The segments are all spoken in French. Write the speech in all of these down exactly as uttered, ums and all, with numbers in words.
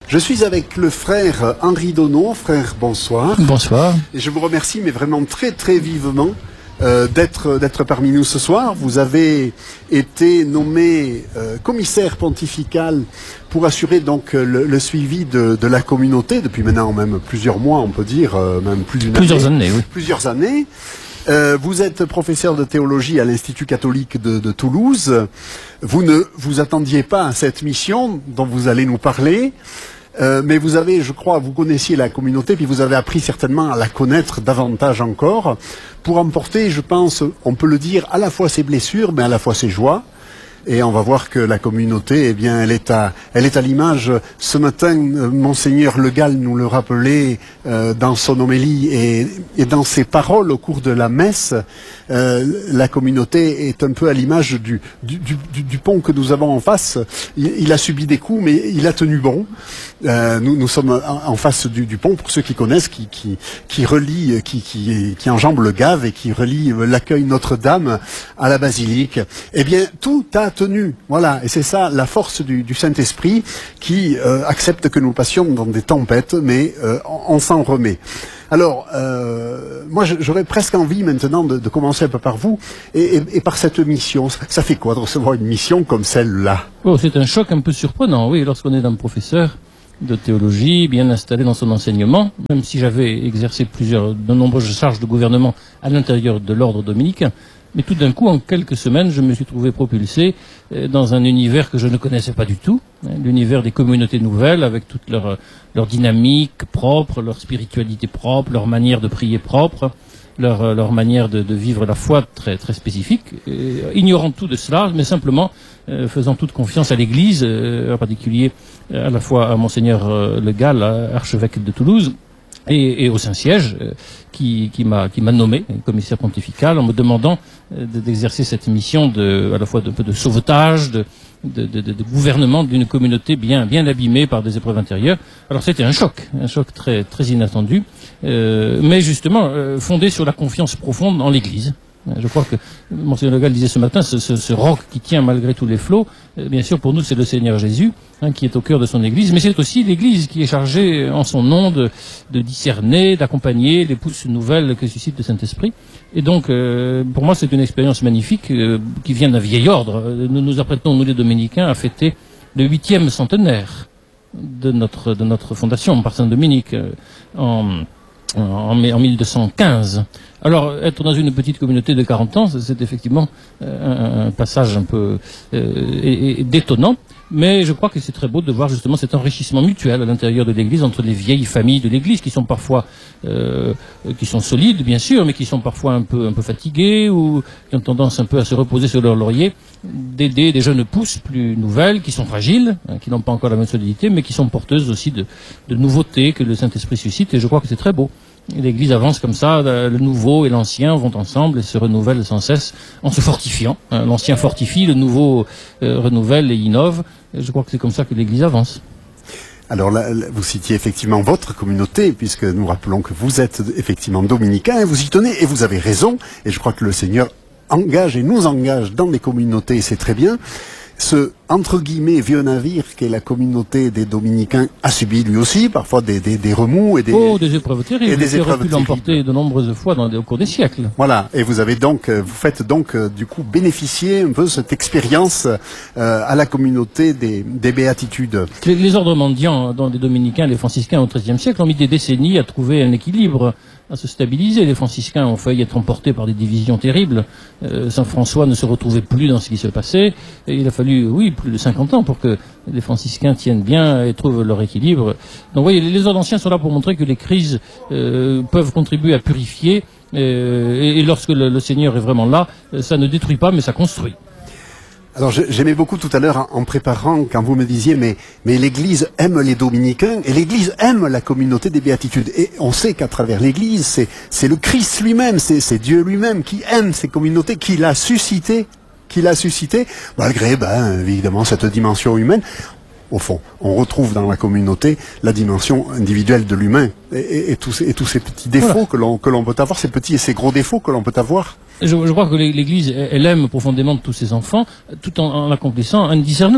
Je suis avec le frère Henri Donneau. Frère, bonsoir. Bonsoir. Et je vous remercie, mais vraiment très très vivement, euh, d'être d'être parmi nous ce soir. Vous avez été nommé euh, commissaire pontifical pour assurer donc le, le suivi de, de la communauté depuis maintenant même plusieurs mois, on peut dire, euh, même plus d'une année. Plusieurs années, oui. Plusieurs années. Euh, vous êtes professeur de théologie à l'Institut catholique de, de Toulouse. Vous ne vous attendiez pas à cette mission dont vous allez nous parler. Euh, mais vous avez, je crois, vous connaissiez la communauté, puis vous avez appris certainement à la connaître davantage encore, pour emporter, je pense, on peut le dire, à la fois ses blessures, mais à la fois ses joies. Et on va voir que la communauté, eh bien, elle est à, elle est à l'image. Ce matin, euh, Monseigneur Le Gall nous le rappelait euh, dans son homélie et, et dans ses paroles au cours de la messe. Euh, la communauté est un peu à l'image du, du, du, du pont que nous avons en face. Il, il a subi des coups, mais il a tenu bon. Euh, nous, nous sommes en, en face du, du pont, pour ceux qui connaissent, qui, qui, qui relie, qui, qui, qui enjambe le Gave et qui relie l'accueil Notre-Dame à la basilique. Eh bien, tout a tenu, voilà, et c'est ça la force du, du Saint-Esprit qui euh, accepte que nous passions dans des tempêtes, mais euh, on, on s'en remet. Alors, euh, moi j'aurais presque envie maintenant de, de commencer un peu par vous et, et, et par cette mission. Ça fait quoi de recevoir une mission comme celle-là? Oh, c'est un choc un peu surprenant, oui, lorsqu'on est un professeur de théologie, bien installé dans son enseignement, même si j'avais exercé plusieurs, de nombreuses charges de gouvernement à l'intérieur de l'ordre dominicain. Mais tout d'un coup, en quelques semaines, je me suis trouvé propulsé dans un univers que je ne connaissais pas du tout, l'univers des communautés nouvelles, avec toute leur, leur dynamique propre, leur spiritualité propre, leur manière de prier propre, leur, leur manière de, de vivre la foi très, très spécifique, et, ignorant tout de cela, mais simplement euh, faisant toute confiance à l'Église, euh, en particulier euh, à la fois à Monseigneur euh, Le Gall, archevêque de Toulouse, Et, et au Saint-Siège, euh, qui, qui m'a qui m'a nommé commissaire pontifical en me demandant euh, d'exercer cette mission de à la fois de, de sauvetage, de, de, de, de gouvernement d'une communauté bien bien abîmée par des épreuves intérieures. Alors c'était un choc, un choc très très inattendu, euh, mais justement euh, fondé sur la confiance profonde en l'Église. Je crois que Monseigneur Le Gall disait ce matin, ce, ce, ce roc qui tient malgré tous les flots, euh, bien sûr pour nous c'est le Seigneur Jésus, hein, qui est au cœur de son Église, mais c'est aussi l'Église qui est chargée en son nom de, de discerner, d'accompagner les pousses nouvelles que suscite le Saint-Esprit. Et donc euh, pour moi c'est une expérience magnifique euh, qui vient d'un vieil ordre. Nous nous apprêtons, nous les Dominicains, à fêter le huitième centenaire de notre, de notre fondation par Saint-Dominique euh, en... En, en mille deux cent quinze. Alors, être dans une petite communauté de quarante ans, c'est effectivement euh, un, un passage un peu euh, et, et détonnant, mais je crois que c'est très beau de voir justement cet enrichissement mutuel à l'intérieur de l'Église entre les vieilles familles de l'Église qui sont parfois euh, qui sont solides bien sûr, mais qui sont parfois un peu un peu fatiguées ou qui ont tendance un peu à se reposer sur leur laurier, d'aider des jeunes pousses plus nouvelles qui sont fragiles, hein, qui n'ont pas encore la même solidité, mais qui sont porteuses aussi de, de nouveautés que le Saint-Esprit suscite, et je crois que c'est très beau. L'Église avance comme ça, le nouveau et l'ancien vont ensemble et se renouvellent sans cesse en se fortifiant. L'ancien fortifie, le nouveau euh, renouvelle et innove. Et je crois que c'est comme ça que l'Église avance. Alors là, vous citiez effectivement votre communauté, puisque nous rappelons que vous êtes effectivement dominicain, et vous y tenez, et vous avez raison, et je crois que le Seigneur engage et nous engage dans les communautés, et c'est très bien. Ce, entre guillemets, vieux navire qu'est la communauté des Dominicains a subi lui aussi, parfois des, des, des remous et des... Oh, des épreuves terribles, et des épreuves pu l'emporter de nombreuses fois dans, au cours des siècles. Voilà, et vous avez donc, vous faites donc, du coup, bénéficier un peu de cette expérience euh, à la communauté des, des béatitudes. Les, les ordres mendiants, dont les Dominicains et les Franciscains au treizième siècle, ont mis des décennies à trouver un équilibre, à se stabiliser. Les franciscains ont failli être emportés par des divisions terribles. Euh, Saint François ne se retrouvait plus dans ce qui se passait. Et il a fallu, oui, plus de cinquante ans pour que les franciscains tiennent bien et trouvent leur équilibre. Donc, vous voyez, les ordres anciens sont là pour montrer que les crises euh, peuvent contribuer à purifier. Euh, et, et lorsque le, le Seigneur est vraiment là, ça ne détruit pas, mais ça construit. Alors j'aimais beaucoup tout à l'heure en, en préparant quand vous me disiez mais mais l'Église aime les Dominicains et l'Église aime la communauté des béatitudes, et on sait qu'à travers l'Église c'est c'est le Christ lui-même, c'est c'est Dieu lui-même qui aime ces communautés, qui l'a suscité, qui l'a suscité malgré ben évidemment cette dimension humaine. Au fond, on retrouve dans la communauté la dimension individuelle de l'humain et, et, et, tous ces, et tous ces petits défauts voilà. que l'on que l'on peut avoir, ces petits et ces gros défauts que l'on peut avoir. Je, je crois que l'Église, elle aime profondément tous ses enfants, tout en, en accomplissant un discernement.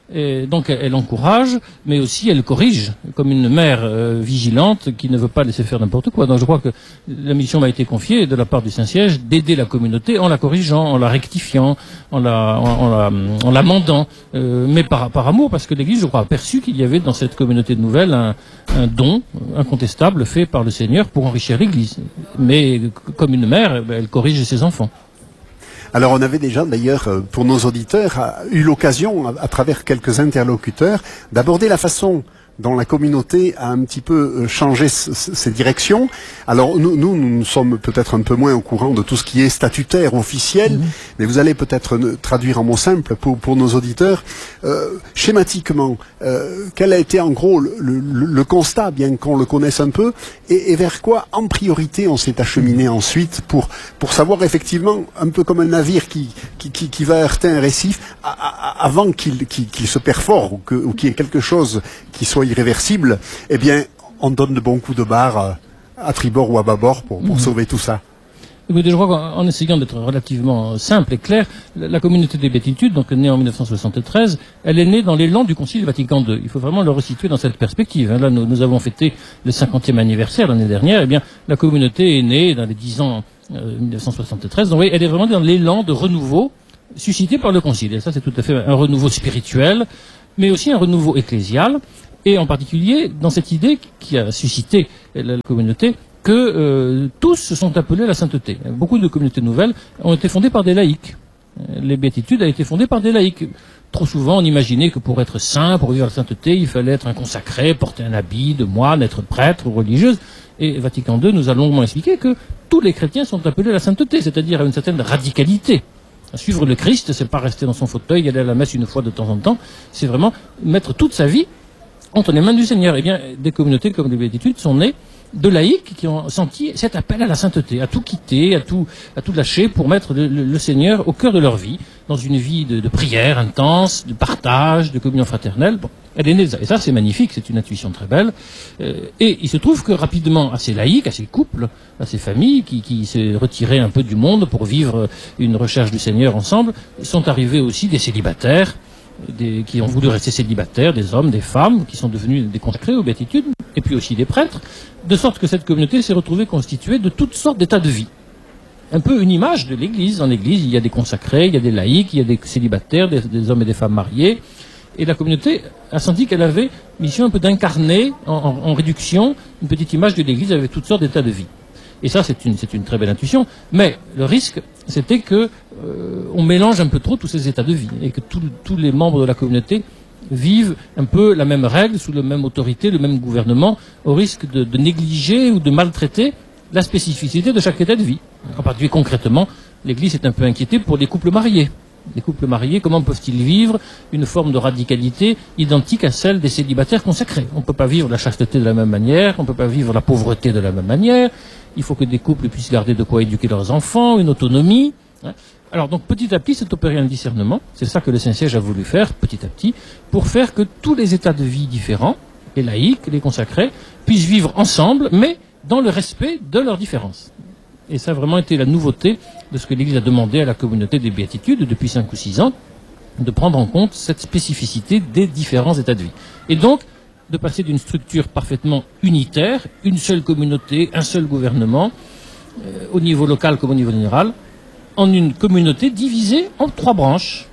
Et donc elle encourage, mais aussi elle corrige, comme une mère euh, vigilante qui ne veut pas laisser faire n'importe quoi. Donc je crois que la mission m'a été confiée de la part du Saint-Siège d'aider la communauté en la corrigeant, en la rectifiant, en la, en, en la, en l'amendant, euh, mais par, par amour, parce que l'Église, je crois, a perçu qu'il y avait dans cette communauté de nouvelles un, un don incontestable fait par le Seigneur pour enrichir l'Église. Mais comme une mère, elle corrige ses enfants. Alors on avait déjà d'ailleurs, pour nos auditeurs, eu l'occasion, à, à travers quelques interlocuteurs, d'aborder la façon dont la communauté a un petit peu changé ses directions. Alors nous, nous, nous sommes peut-être un peu moins au courant de tout ce qui est statutaire, officiel, mmh. mais vous allez peut-être traduire en mots simples pour, pour nos auditeurs. Euh, schématiquement, euh, quel a été en gros le, le, le constat, bien qu'on le connaisse un peu, et, et vers quoi en priorité on s'est acheminé ensuite pour, pour savoir effectivement, un peu comme un navire qui, qui, qui, qui va heurter un récif, à, à, avant qu'il qu'il, qu'il se perfore ou, que, ou qu'il y ait quelque chose qui soit irréversible, eh bien, on donne de bons coups de barre à tribord ou à bâbord pour, pour mmh. sauver tout ça. Écoutez, je crois qu'en essayant d'être relativement simple et clair, la communauté des Béatitudes, donc née en mille neuf cent soixante-treize, elle est née dans l'élan du Concile Vatican deux. Il faut vraiment le resituer dans cette perspective. Là, nous, nous avons fêté le cinquantième anniversaire l'année dernière. Eh bien, la communauté est née dans les dix ans euh, mille neuf cent soixante-treize. Donc, oui, elle est vraiment dans l'élan de renouveau suscité par le Concile. Et ça, c'est tout à fait un renouveau spirituel, mais aussi un renouveau ecclésial. Et en particulier dans cette idée qui a suscité la communauté que euh, tous se sont appelés à la sainteté. Beaucoup de communautés nouvelles ont été fondées par des laïcs. Les béatitudes ont été fondées par des laïcs. Trop souvent, on imaginait que pour être saint, pour vivre la sainteté, il fallait être un consacré, porter un habit de moine, être prêtre ou religieuse. Et Vatican deux nous a longuement expliqué que tous les chrétiens sont appelés à la sainteté, c'est-à-dire à une certaine radicalité. À suivre le Christ, c'est pas rester dans son fauteuil, aller à la messe une fois de temps en temps, c'est vraiment mettre toute sa vie entre les mains du Seigneur. Eh bien, des communautés comme les Béatitudes sont nées de laïcs qui ont senti cet appel à la sainteté, à tout quitter, à tout, à tout lâcher pour mettre le, le, le Seigneur au cœur de leur vie, dans une vie de, de prière intense, de partage, de communion fraternelle. Bon, elle est née de ça. Et ça, c'est magnifique, c'est une intuition très belle. Euh, et il se trouve que rapidement, à ces laïcs, à ces couples, à ces familles qui, qui se retiraient un peu du monde pour vivre une recherche du Seigneur ensemble, sont arrivés aussi des célibataires, Des, qui ont voulu rester célibataires, des hommes, des femmes, qui sont devenus des consacrés aux béatitudes, et puis aussi des prêtres, de sorte que cette communauté s'est retrouvée constituée de toutes sortes d'états de vie. Un peu une image de l'Église. En l'Église, il y a des consacrés, il y a des laïcs, il y a des célibataires, des, des hommes et des femmes mariés, et la communauté a senti qu'elle avait mission un peu d'incarner, en, en, en réduction, une petite image de l'Église avec toutes sortes d'états de vie. Et ça, c'est une, c'est une très belle intuition. Mais le risque, c'était que euh, on mélange un peu trop tous ces états de vie et que tous les membres de la communauté vivent un peu la même règle, sous la même autorité, le même gouvernement, au risque de, de négliger ou de maltraiter la spécificité de chaque état de vie. En particulier, concrètement, l'Église est un peu inquiétée pour les couples mariés. Les couples mariés, comment peuvent-ils vivre une forme de radicalité identique à celle des célibataires consacrés? On ne peut pas vivre la chasteté de la même manière, on ne peut pas vivre la pauvreté de la même manière. Il faut que des couples puissent garder de quoi éduquer leurs enfants, une autonomie. Alors donc petit à petit, c'est opéré un discernement. C'est ça que le Saint-Siège a voulu faire, petit à petit, pour faire que tous les états de vie différents, les laïcs, les consacrés, puissent vivre ensemble, mais dans le respect de leurs différences. Et ça a vraiment été la nouveauté de ce que l'Église a demandé à la communauté des Béatitudes depuis cinq ou six ans, de prendre en compte cette spécificité des différents états de vie. Et donc, de passer d'une structure parfaitement unitaire, une seule communauté, un seul gouvernement, euh, au niveau local comme au niveau général, en une communauté divisée en trois branches.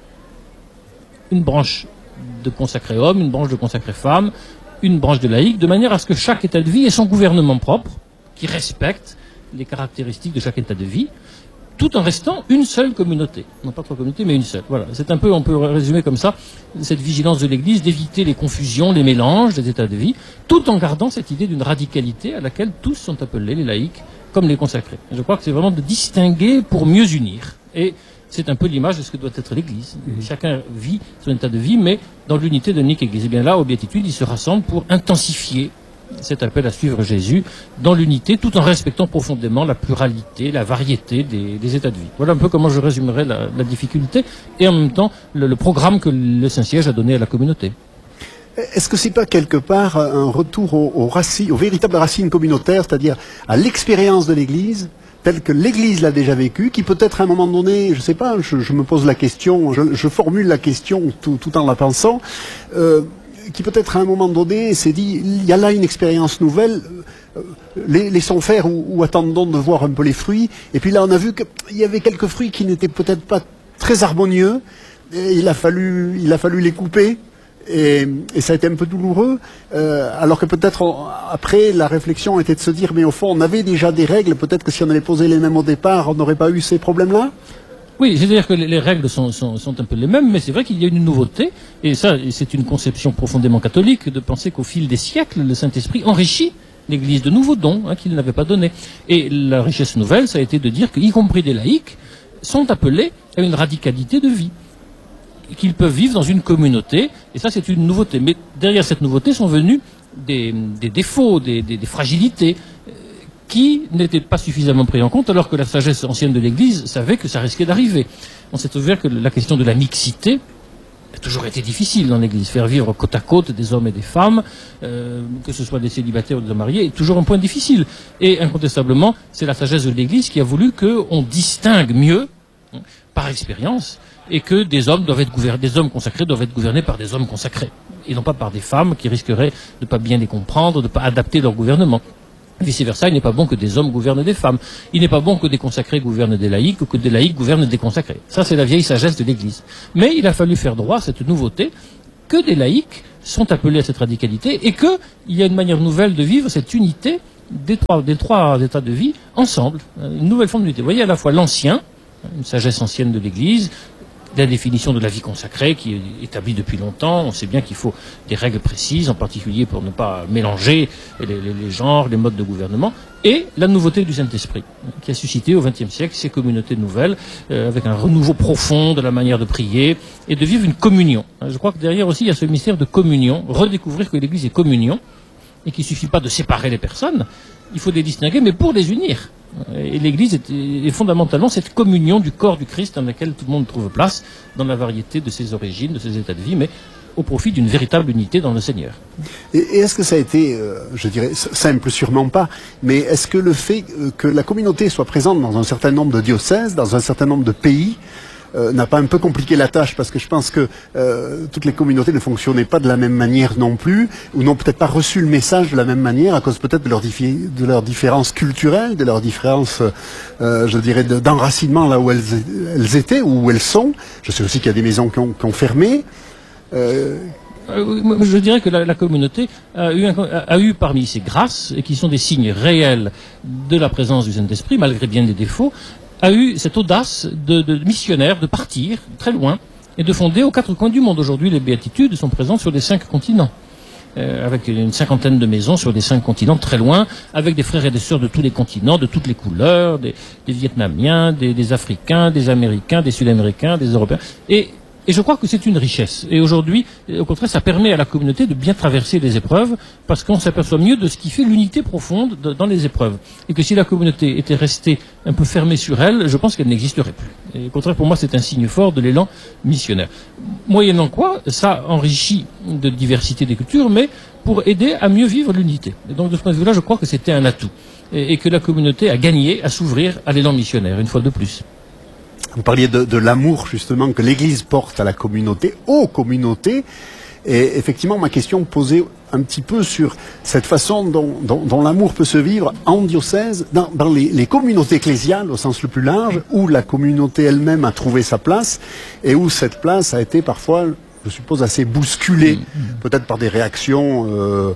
Une branche de consacrés hommes, une branche de consacrés femmes, une branche de laïcs, de manière à ce que chaque état de vie ait son gouvernement propre, qui respecte les caractéristiques de chaque état de vie, tout en restant une seule communauté. Non pas trois communautés, mais une seule. Voilà. C'est un peu, on peut résumer comme ça, cette vigilance de l'Église d'éviter les confusions, les mélanges des états de vie, tout en gardant cette idée d'une radicalité à laquelle tous sont appelés, les laïcs, comme les consacrés. Et je crois que c'est vraiment de distinguer pour mieux unir. Et c'est un peu l'image de ce que doit être l'Église. Mmh. Chacun vit son état de vie, mais dans l'unité de l'unique Église. Et bien là, aux Béatitudes, ils se rassemblent pour intensifier cet appel à suivre Jésus dans l'unité, tout en respectant profondément la pluralité, la variété des, des états de vie. Voilà un peu comment je résumerai la, la difficulté et en même temps le, le programme que le Saint-Siège a donné à la communauté. Est-ce que c'est pas quelque part un retour aux, aux, racines, aux véritables racines communautaires, c'est-à-dire à l'expérience de l'Église, telle que l'Église l'a déjà vécue, qui peut-être à un moment donné, je ne sais pas, je, je me pose la question, je, je formule la question tout, tout en la pensant, euh, qui peut-être à un moment donné s'est dit, il y a là une expérience nouvelle, euh, les, laissons faire ou, ou attendons de voir un peu les fruits. Et puis là, on a vu qu'il y avait quelques fruits qui n'étaient peut-être pas très harmonieux, et il a fallu, il a fallu les couper. Et, et ça a été un peu douloureux, euh, alors que peut-être on, après la réflexion était de se dire, mais au fond on avait déjà des règles, peut-être que si on avait posé les mêmes au départ, on n'aurait pas eu ces problèmes-là. Oui, c'est-à-dire que les règles sont, sont, sont un peu les mêmes, mais c'est vrai qu'il y a une nouveauté, et ça, c'est une conception profondément catholique, de penser qu'au fil des siècles, le Saint-Esprit enrichit l'Église de nouveaux dons hein, qu'il n'avait pas donnés. Et la richesse nouvelle, ça a été de dire qu'y compris des laïcs, sont appelés à une radicalité de vie, qu'ils peuvent vivre dans une communauté, et ça c'est une nouveauté. Mais derrière cette nouveauté sont venus des, des défauts, des, des, des fragilités, euh, qui n'étaient pas suffisamment pris en compte, alors que la sagesse ancienne de l'Église savait que ça risquait d'arriver. On s'est ouvert que la question de la mixité a toujours été difficile dans l'Église. Faire vivre côte à côte des hommes et des femmes, euh, que ce soit des célibataires ou des mariés, est toujours un point difficile. Et incontestablement, c'est la sagesse de l'Église qui a voulu qu'on distingue mieux, hein, par expérience, et que des hommes doivent être gouvernés, des hommes consacrés doivent être gouvernés par des hommes consacrés, et non pas par des femmes qui risqueraient de ne pas bien les comprendre, de ne pas adapter leur gouvernement. Vice-versa, il n'est pas bon que des hommes gouvernent des femmes. Il n'est pas bon que des consacrés gouvernent des laïcs ou que des laïcs gouvernent des consacrés. Ça, c'est la vieille sagesse de l'Église. Mais il a fallu faire droit à cette nouveauté que des laïcs sont appelés à cette radicalité et qu'il y a une manière nouvelle de vivre cette unité des trois, des trois états de vie ensemble. Une nouvelle forme d'unité. Vous voyez à la fois l'ancien, une sagesse ancienne de l'Église, la définition de la vie consacrée qui est établie depuis longtemps. On sait bien qu'il faut des règles précises, en particulier pour ne pas mélanger les, les, les genres, les modes de gouvernement, et la nouveauté du Saint-Esprit, qui a suscité au vingtième siècle ces communautés nouvelles, euh, avec un renouveau profond de la manière de prier et de vivre une communion. Je crois que derrière aussi il y a ce mystère de communion, redécouvrir que l'Église est communion, et qu'il ne suffit pas de séparer les personnes, il faut les distinguer, mais pour les unir. Et l'Église est, est fondamentalement cette communion du corps du Christ dans laquelle tout le monde trouve place, dans la variété de ses origines, de ses états de vie, mais au profit d'une véritable unité dans le Seigneur. Et, et est-ce que ça a été, euh, je dirais, simple sûrement pas, mais est-ce que le fait que la communauté soit présente dans un certain nombre de diocèses, dans un certain nombre de pays, Euh, n'a pas un peu compliqué la tâche, parce que je pense que euh, toutes les communautés ne fonctionnaient pas de la même manière non plus, ou n'ont peut-être pas reçu le message de la même manière à cause peut-être de leurs de leurs différences culturelles, de leurs différences, euh, je dirais, d'enracinement là où elles, elles étaient ou où elles sont. Je sais aussi qu'il y a des maisons qui ont, qui ont fermé. Euh... Euh, je dirais que la, la communauté a eu, un, a eu parmi ces grâces, et qui sont des signes réels de la présence du Saint-Esprit, malgré bien des défauts, a eu cette audace de, de missionnaire de partir très loin et de fonder aux quatre coins du monde. Aujourd'hui, les béatitudes sont présentes sur les cinq continents, euh, avec une cinquantaine de maisons sur les cinq continents très loin, avec des frères et des sœurs de tous les continents, de toutes les couleurs, des, des Vietnamiens, des, des Africains, des Américains, des Sud-Américains, des Européens. Et Et je crois que c'est une richesse. Et aujourd'hui, au contraire, ça permet à la communauté de bien traverser les épreuves, parce qu'on s'aperçoit mieux de ce qui fait l'unité profonde de, dans les épreuves. Et que si la communauté était restée un peu fermée sur elle, je pense qu'elle n'existerait plus. Et au contraire, pour moi, c'est un signe fort de l'élan missionnaire. Moyennant quoi, ça enrichit de diversité des cultures, mais pour aider à mieux vivre l'unité. Et donc, de ce point de vue-là, je crois que c'était un atout. Et, et que la communauté a gagné à s'ouvrir à l'élan missionnaire, une fois de plus. Vous parliez de, de l'amour justement que l'Église porte à la communauté, aux communautés, et effectivement ma question posait un petit peu sur cette façon dont, dont, dont l'amour peut se vivre en diocèse, dans, dans les, les communautés ecclésiales au sens le plus large, où la communauté elle-même a trouvé sa place, et où cette place a été parfois, je suppose, assez bousculée, mmh. peut-être par des réactions euh,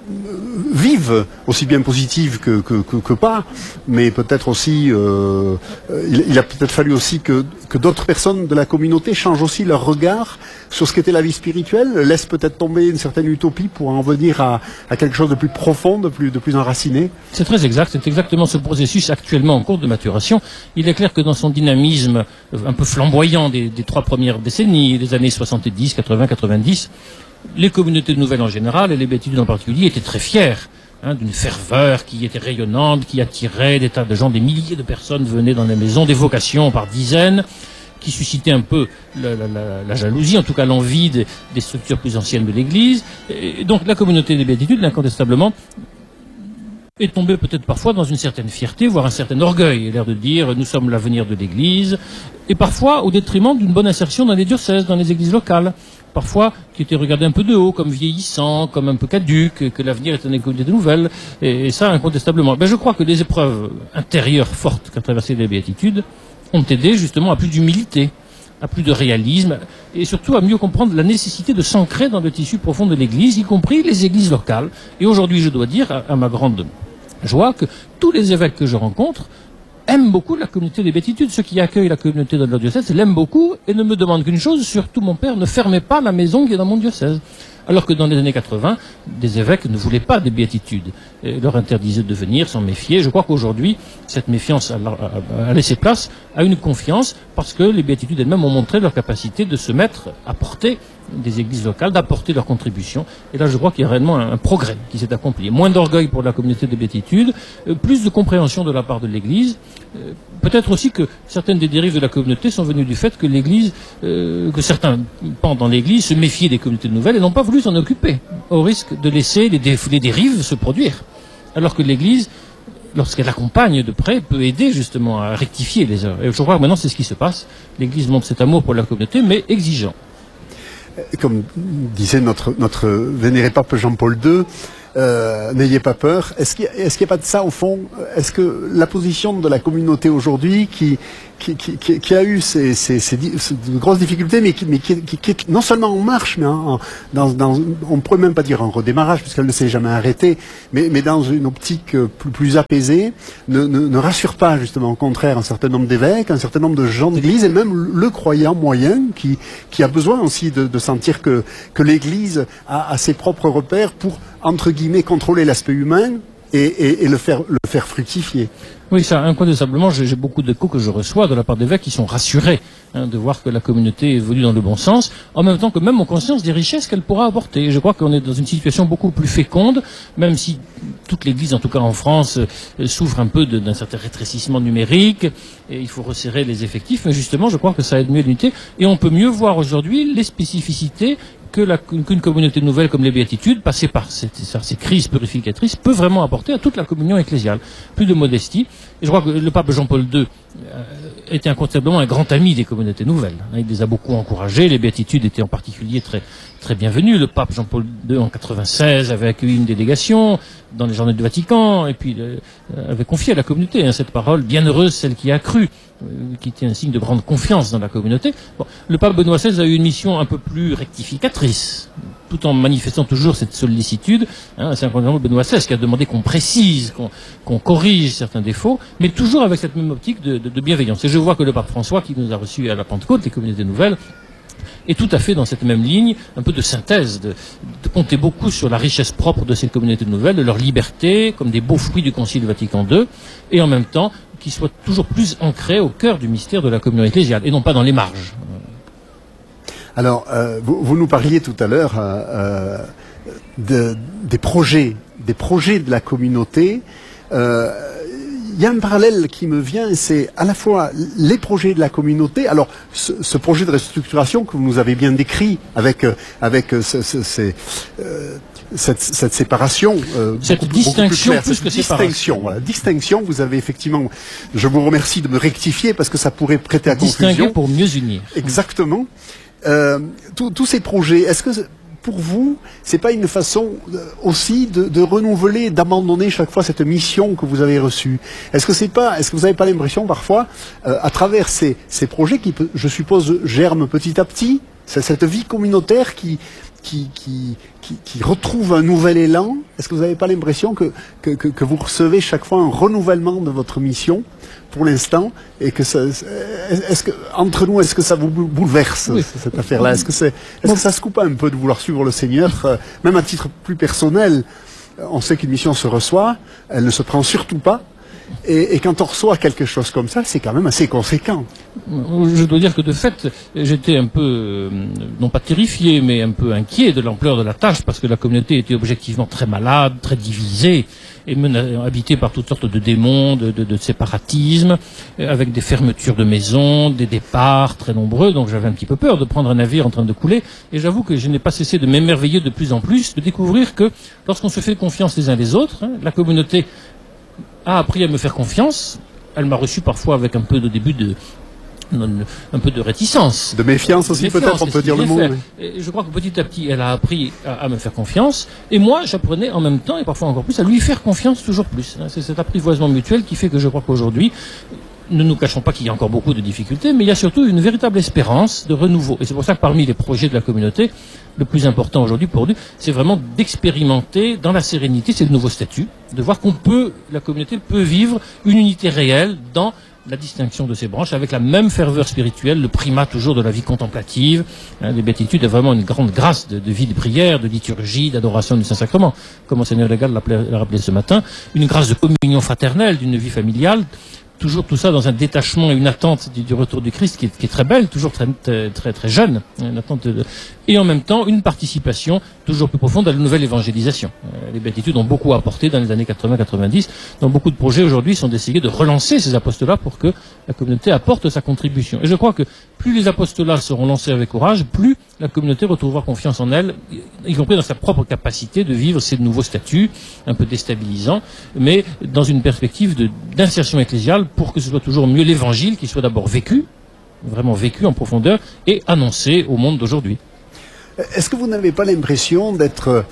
vive, aussi bien positive que, que, que, que pas, mais peut-être aussi, euh, il, il a peut-être fallu aussi que, que d'autres personnes de la communauté changent aussi leur regard sur ce qu'était la vie spirituelle, laissent peut-être tomber une certaine utopie pour en venir à, à quelque chose de plus profond, de plus, de plus enraciné. C'est très exact, c'est exactement ce processus actuellement en cours de maturation. Il est clair que dans son dynamisme un peu flamboyant des, des trois premières décennies, des années soixante-dix, quatre-vingts, quatre-vingt-dix, les communautés nouvelles en général, et les béatitudes en particulier, étaient très fiers hein, d'une ferveur qui était rayonnante, qui attirait des tas de gens, des milliers de personnes venaient dans les maisons, des vocations par dizaines, qui suscitait un peu la, la, la, la jalousie, en tout cas l'envie des, des structures plus anciennes de l'Église. Et donc la communauté des béatitudes, incontestablement, et tomber peut-être parfois dans une certaine fierté, voire un certain orgueil, l'air de dire nous sommes l'avenir de l'Église, et parfois au détriment d'une bonne insertion dans les diocèses, dans les églises locales, parfois qui était regardé un peu de haut, comme vieillissant, comme un peu caduque, que l'avenir est une communauté nouvelle, et, et ça incontestablement. Ben, je crois que les épreuves intérieures fortes qu'a traversées les béatitudes ont aidé justement à plus d'humilité, à plus de réalisme, et surtout à mieux comprendre la nécessité de s'ancrer dans le tissu profond de l'Église, y compris les églises locales. Et aujourd'hui, je dois dire, à, à ma grande joie, que tous les évêques que je rencontre aiment beaucoup la communauté des béatitudes. Ceux qui accueillent la communauté dans leur diocèse l'aiment beaucoup et ne me demandent qu'une chose, surtout mon père, ne fermez pas la maison qui est dans mon diocèse. Alors que dans les années quatre-vingt, des évêques ne voulaient pas des béatitudes, et leur interdisaient de venir, s'en méfier. Je crois qu'aujourd'hui, cette méfiance a, a, a laissé place à une confiance, parce que les béatitudes elles-mêmes ont montré leur capacité de se mettre à porter des églises locales, d'apporter leur contribution. Et là, je crois qu'il y a réellement un, un progrès qui s'est accompli. Moins d'orgueil pour la communauté des béatitudes, euh, plus de compréhension de la part de l'Église. Euh, peut-être aussi que certaines des dérives de la communauté sont venues du fait que l'Église, euh, que certains pans dans l'Église se méfiaient des communautés nouvelles et n'ont pas voulu s'en occuper, au risque de laisser les, dé les dérives se produire. Alors que l'Église, lorsqu'elle accompagne de près, peut aider justement à rectifier les erreurs. Et je crois que maintenant c'est ce qui se passe. L'Église montre cet amour pour la communauté, mais exigeant. Comme disait notre, notre vénéré pape Jean-Paul deux, euh, n'ayez pas peur. Est-ce qu'il n'y a, a pas de ça au fond? Est-ce que la position de la communauté aujourd'hui qui, qui, qui, qui, qui a eu ces, ces, ces, ces grosses difficultés, mais qui, mais qui, qui, qui est non seulement en marche, mais en, dans, dans, on ne pourrait même pas dire en redémarrage, puisqu'elle ne s'est jamais arrêtée, mais, mais dans une optique plus, plus apaisée, ne, ne, ne rassure pas justement, au contraire, un certain nombre d'évêques, un certain nombre de gens d'église, et même le croyant moyen qui, qui a besoin aussi de, de sentir que, que l'Église a, a ses propres repères pour, entre guillemets, contrôler l'aspect humain et, et, et le, faire, le faire fructifier. Oui, ça, incontestablement, j'ai beaucoup d'échos que je reçois de la part d'évêques qui sont rassurés hein, de voir que la communauté évolue dans le bon sens, en même temps que même ont conscience des richesses qu'elle pourra apporter. Je crois qu'on est dans une situation beaucoup plus féconde, même si toute l'Église, en tout cas en France, euh, souffre un peu d'un certain rétrécissement numérique, et il faut resserrer les effectifs, mais justement, je crois que ça aide mieux l'unité, et on peut mieux voir aujourd'hui les spécificités qu'une qu'une communauté nouvelle comme les béatitudes, passée par ces, ces crises purificatrices, peut vraiment apporter à toute la communion ecclésiale. Plus de modestie. Et je crois que le pape Jean-Paul deux euh, était incontestablement un grand ami des communautés nouvelles. Il les a beaucoup encouragées. Les béatitudes étaient en particulier très, très bienvenues. Le pape Jean-Paul deux, en quatre-vingt-seize, avait accueilli une délégation dans les journées du Vatican, et puis euh, avait confié à la communauté hein, cette parole, bienheureuse celle qui a cru, euh, qui était un signe de grande confiance dans la communauté. Bon, le pape Benoît seize a eu une mission un peu plus rectificatrice, tout en manifestant toujours cette sollicitude. Hein, c'est un Benoît seize qui a demandé qu'on précise, qu'on qu'on corrige certains défauts, mais toujours avec cette même optique de, de, de bienveillance. Et je vois que le pape François, qui nous a reçus à la Pentecôte, les communautés nouvelles, est tout à fait dans cette même ligne, un peu de synthèse, de, de compter beaucoup sur la richesse propre de ces communautés nouvelles, de leur liberté, comme des beaux fruits du Concile Vatican deux, et en même temps, qu'ils soient toujours plus ancrés au cœur du mystère de la communion ecclésiale, et non pas dans les marges. Alors, euh, vous, vous nous parliez tout à l'heure euh, de, des projets, des projets de la communauté. Euh, Il y a un parallèle qui me vient, c'est à la fois les projets de la communauté. Alors, ce, ce projet de restructuration que vous nous avez bien décrit, avec euh, avec ce, ce, ces, euh, cette, cette séparation, euh, cette beaucoup, distinction, beaucoup plus claire, plus cette que distinction, voilà, distinction. Vous avez effectivement, je vous remercie de me rectifier parce que ça pourrait prêter à confusion. Distinguer pour mieux unir. Exactement. Euh, tous ces projets, est-ce que pour vous, c'est pas une façon aussi de, de renouveler, d'abandonner chaque fois cette mission que vous avez reçue? Est-ce que c'est pas, est-ce que vous n'avez pas l'impression parfois, euh, à travers ces, ces projets qui, je suppose, germent petit à petit, c'est cette vie communautaire qui, qui, qui, qui, qui retrouve un nouvel élan? Est-ce que vous n'avez pas l'impression que, que, que, que vous recevez chaque fois un renouvellement de votre mission pour l'instant, et que ça, est-ce que entre nous, est-ce que ça vous bouleverse oui. cette affaire-là? Est-ce que c'est, est-ce bon. que ça se coupe un peu de vouloir suivre le Seigneur, euh, même à titre plus personnel? On sait qu'une mission se reçoit, elle ne se prend surtout pas, Et, et quand on reçoit quelque chose comme ça, c'est quand même assez conséquent. Je dois dire que de fait, j'étais un peu, euh, non pas terrifié, mais un peu inquiet de l'ampleur de la tâche, parce que la communauté était objectivement très malade, très divisée, et mena- habitée par toutes sortes de démons, de, de, de séparatisme, euh, avec des fermetures de maisons, des départs très nombreux, donc j'avais un petit peu peur de prendre un navire en train de couler, et j'avoue que je n'ai pas cessé de m'émerveiller de plus en plus, de découvrir que lorsqu'on se fait confiance les uns les autres, hein, la communauté a appris à me faire confiance. Elle m'a reçu parfois avec un peu de début de un peu de réticence. De méfiance aussi, peut-être, on peut dire le mot. Oui. Je crois que petit à petit, elle a appris à, à me faire confiance. Et moi, j'apprenais en même temps, et parfois encore plus, à lui faire confiance toujours plus. C'est cet apprivoisement mutuel qui fait que je crois qu'aujourd'hui, ne nous cachons pas qu'il y a encore beaucoup de difficultés, mais il y a surtout une véritable espérance de renouveau. Et c'est pour ça que parmi les projets de la communauté, le plus important aujourd'hui pour nous, c'est vraiment d'expérimenter dans la sérénité, c'est le nouveau statut, de voir qu'on peut, la communauté peut vivre une unité réelle dans la distinction de ces branches avec la même ferveur spirituelle, le primat toujours de la vie contemplative. Hein, les béatitudes est vraiment une grande grâce de, de vie de prière, de liturgie, d'adoration du Saint-Sacrement, comme Monseigneur Légal l'a rappelé ce matin, une grâce de communion fraternelle, d'une vie familiale. Toujours tout ça dans un détachement et une attente du, du retour du Christ qui est, qui est très belle, toujours très très très, très jeune, une attente de, et en même temps une participation toujours plus profonde à la nouvelle évangélisation. Euh, les béatitudes ont beaucoup apporté dans les années quatre-vingts quatre-vingt-dix. Donc beaucoup de projets aujourd'hui sont d'essayer de relancer ces apostolats pour que la communauté apporte sa contribution. Et je crois que plus les apostolats seront lancés avec courage, plus la communauté retrouvera confiance en elle, y compris dans sa propre capacité de vivre ces nouveaux statuts, un peu déstabilisants, mais dans une perspective de, d'insertion ecclésiale pour que ce soit toujours mieux l'évangile qui soit d'abord vécu, vraiment vécu en profondeur, et annoncé au monde d'aujourd'hui. Est-ce que vous n'avez pas l'impression d'être,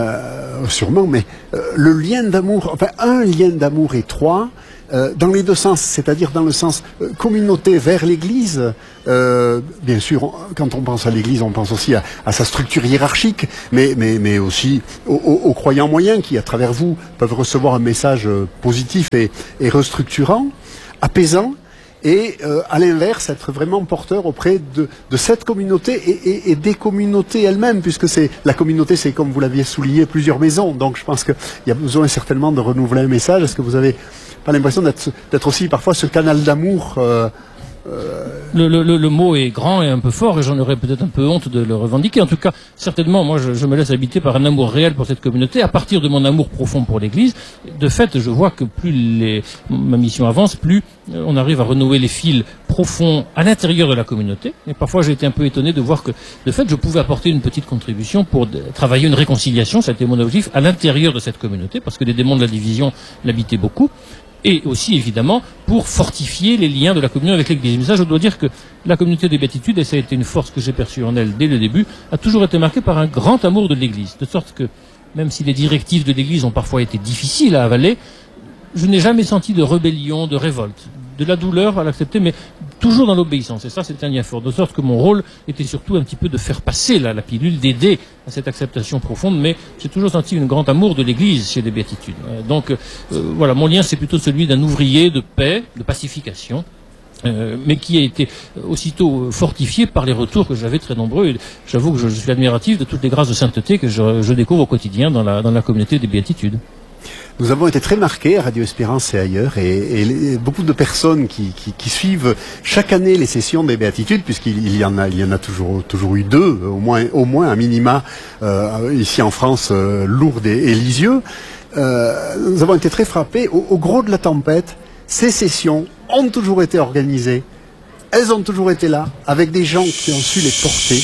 euh, sûrement, mais euh, le lien d'amour, enfin un lien d'amour étroit, euh, dans les deux sens, c'est-à-dire dans le sens euh, communauté vers l'Église, euh, bien sûr, on, quand on pense à l'Église, on pense aussi à, à sa structure hiérarchique, mais, mais, mais aussi aux, aux, aux croyants moyens qui, à travers vous, peuvent recevoir un message positif et, et restructurant, apaisant. Et euh, à l'inverse, être vraiment porteur auprès de, de cette communauté et, et, et des communautés elles-mêmes, puisque c'est la communauté, c'est comme vous l'aviez souligné, plusieurs maisons. Donc je pense qu'il y a besoin certainement de renouveler un message. Est-ce que vous avez pas l'impression d'être, d'être aussi parfois ce canal d'amour euh, euh... Le, le, le mot est grand et un peu fort, et j'en aurais peut-être un peu honte de le revendiquer. En tout cas, certainement, moi, je, je me laisse habiter par un amour réel pour cette communauté, à partir de mon amour profond pour l'Église. De fait, je vois que plus les, ma mission avance, plus on arrive à renouer les fils profonds à l'intérieur de la communauté. Et parfois, j'ai été un peu étonné de voir que, de fait, je pouvais apporter une petite contribution pour de, travailler une réconciliation, ça a été mon objectif, à l'intérieur de cette communauté, parce que les démons de la division l'habitaient beaucoup. Et aussi, évidemment, pour fortifier les liens de la communion avec l'Église. Mais ça, je dois dire que la communauté des béatitudes, et ça a été une force que j'ai perçue en elle dès le début, a toujours été marquée par un grand amour de l'Église. De sorte que, même si les directives de l'Église ont parfois été difficiles à avaler, je n'ai jamais senti de rébellion, de révolte. De la douleur à l'accepter, mais toujours dans l'obéissance. Et ça, c'est un lien fort. De sorte que mon rôle était surtout un petit peu de faire passer la, la pilule, d'aider à cette acceptation profonde, mais j'ai toujours senti un grand amour de l'Église chez les béatitudes. Euh, donc, euh, voilà, mon lien, c'est plutôt celui d'un ouvrier de paix, de pacification, euh, mais qui a été aussitôt fortifié par les retours que j'avais très nombreux. Et j'avoue que je, je suis admiratif de toutes les grâces de sainteté que je, je découvre au quotidien dans la, dans la communauté des béatitudes. Nous avons été très marqués à Radio Espérance et ailleurs, et, et les, beaucoup de personnes qui, qui, qui suivent chaque année les sessions des béatitudes, puisqu'il il y en a, il y en a toujours, toujours eu deux, au moins, au moins un minima euh, ici en France, euh, Lourdes et, et Lisieux. Euh, nous avons été très frappés. Au, au gros de la tempête, ces sessions ont toujours été organisées. Elles ont toujours été là, avec des gens qui ont su les porter.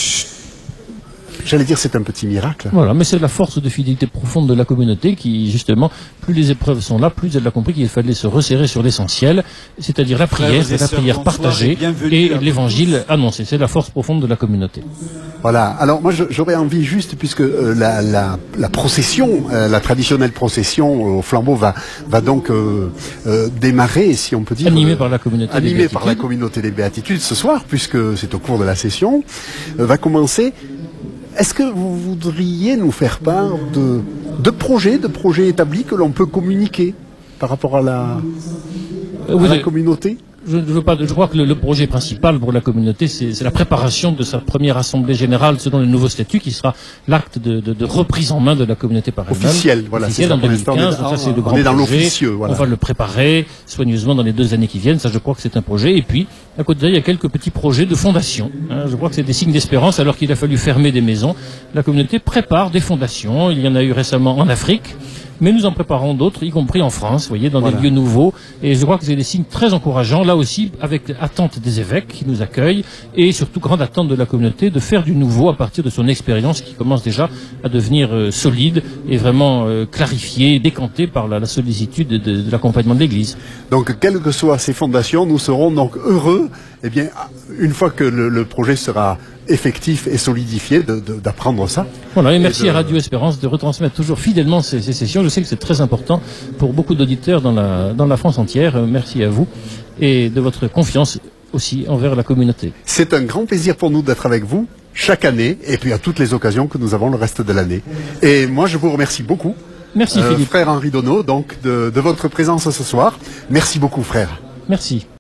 J'allais dire c'est un petit miracle. Voilà, mais c'est la force de fidélité profonde de la communauté qui, justement, plus les épreuves sont là, plus elle a compris qu'il fallait se resserrer sur l'essentiel, c'est-à-dire la prière, la prière partagée et l'évangile annoncé. C'est la force profonde de la communauté. Voilà. Alors moi j'aurais envie juste, puisque euh, la, la, la procession, euh, la traditionnelle procession au flambeau va, va donc euh, euh, démarrer, si on peut dire. Animée par la communauté animée des béatitudes. par la communauté des béatitudes ce soir, puisque c'est au cours de la session, euh, va commencer. Est-ce que vous voudriez nous faire part de, de projets, de projets établis que l'on peut communiquer par rapport à la, vous à la avez... communauté ? Je ne veux pas. Je crois que le, le projet principal pour la communauté, c'est la préparation de sa première assemblée générale selon le nouveau statut, qui sera l'acte de, de, de reprise en main de la communauté par elle-même. Officiel, voilà. Officiel en deux mille quinze. Ça, c'est le grand on est dans projet. l'officieux, voilà. On va le préparer soigneusement dans les deux années qui viennent. Ça, je crois que c'est un projet. Et puis, à côté de ça, il y a quelques petits projets de fondation. Hein, je crois que c'est des signes d'espérance, alors qu'il a fallu fermer des maisons. La communauté prépare des fondations. Il y en a eu récemment en Afrique. Mais nous en préparons d'autres, y compris en France, vous voyez, dans voilà. des lieux nouveaux. Et je crois que c'est des signes très encourageants, là aussi, avec attente des évêques qui nous accueillent, et surtout grande attente de la communauté de faire du nouveau à partir de son expérience qui commence déjà à devenir euh, solide et vraiment euh, clarifiée, décantée par la, la sollicitude de, de, de l'accompagnement de l'Église. Donc, quelles que soient ces fondations, nous serons donc heureux, eh bien, une fois que le, le projet sera effectif et solidifié, d'apprendre ça. Voilà, et merci et de... à Radio Espérance de retransmettre toujours fidèlement ces, ces sessions. Je sais que c'est très important pour beaucoup d'auditeurs dans la, dans la France entière. Merci à vous et de votre confiance aussi envers la communauté. C'est un grand plaisir pour nous d'être avec vous chaque année et puis à toutes les occasions que nous avons le reste de l'année. Et moi, je vous remercie beaucoup. Merci euh, Philippe. Frère Henri Donneau, donc, de, de votre présence ce soir. Merci beaucoup, frère. Merci.